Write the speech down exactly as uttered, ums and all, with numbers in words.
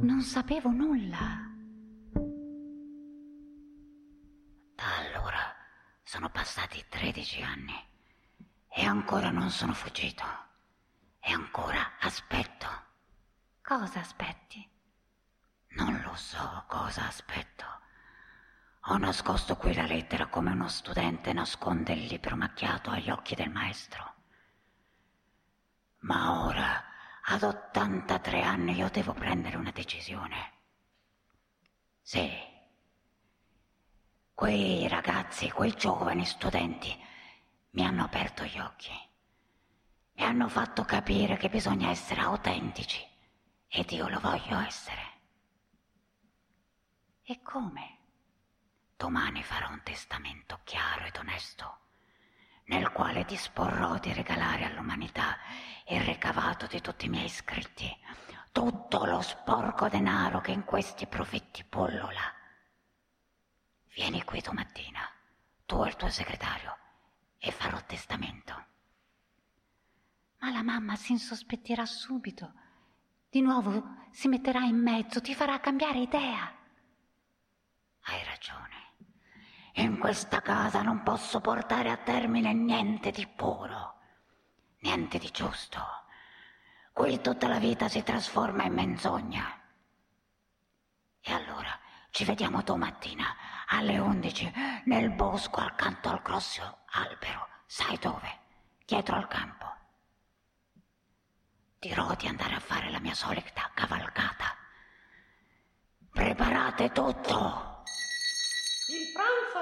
Non sapevo nulla. Da allora sono passati tredici anni e ancora non sono fuggito. E ancora aspetto. Cosa aspetti? Non lo so cosa aspetto. Ho nascosto qui la lettera come uno studente nasconde il libro macchiato agli occhi del maestro. Ma ora, ad ottantatré anni, io devo prendere una decisione. Sì. Quei ragazzi, quei giovani studenti mi hanno aperto gli occhi. Mi hanno fatto capire che bisogna essere autentici ed io lo voglio essere. E come? Domani farò un testamento chiaro ed onesto, nel quale disporrò di regalare all'umanità il ricavato di tutti i miei scritti, tutto lo sporco denaro che in questi profetti pullola. Vieni qui domattina, tu e il tuo segretario, e farò testamento. Ma la mamma si insospettirà subito. Di nuovo si metterà in mezzo, ti farà cambiare idea. Hai ragione. In questa casa non posso portare a termine niente di puro, niente di giusto. Qui tutta la vita si trasforma in menzogna. E allora ci vediamo domattina alle undici nel bosco accanto al grosso albero. Sai dove? Dietro al campo. Dirò di andare a fare la mia solita cavalcata. Preparate tutto! Il pranzo